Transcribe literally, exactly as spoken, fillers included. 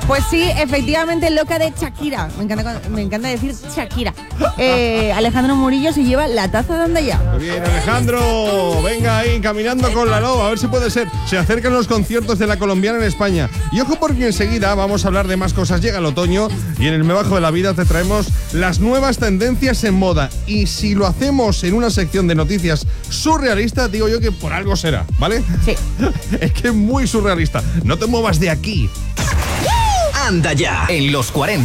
Pues sí, efectivamente, loca de Shakira. Me encanta, me encanta decir Shakira. Eh, Alejandro Murillo se lleva la taza de Andaya. Muy bien, Alejandro. Venga ahí, caminando con la loba. A ver si puede ser. Se acercan los conciertos de la colombiana en España. Y ojo porque enseguida vamos a hablar de más cosas. Llega el otoño y en el Me Bajo de la Vida te traemos las nuevas tendencias en moda. Y si lo hacemos en una sección de noticias surrealistas, digo yo que por algo será, ¿vale? Sí. Es que es muy surrealista. No te muevas de aquí. Anda ya, en los cuarenta.